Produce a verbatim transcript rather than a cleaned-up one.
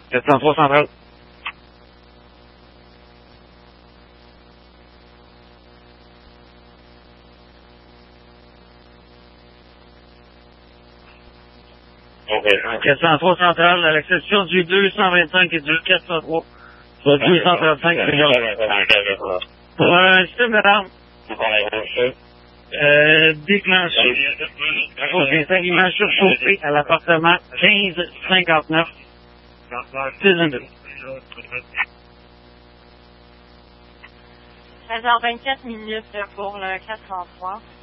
quatre cent trois central. OK. quatre cent trois central, à l'exception du deux cent vingt-cinq et du quatre cent trois. Soit deux cent trente-cinq, c'est égal. Pour un système d'alarme, euh, déclenché. vingt-cinq images surchauffées à l'appartement quinze cinquante-neuf. six vingt-deux. treize heures vingt-quatre minutes pour le quatre cent trois.